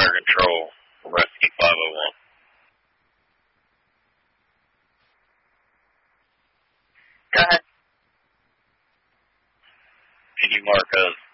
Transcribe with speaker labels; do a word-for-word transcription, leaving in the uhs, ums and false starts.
Speaker 1: Fire Control, Rescue five oh one.
Speaker 2: Go ahead.
Speaker 1: Can you mark us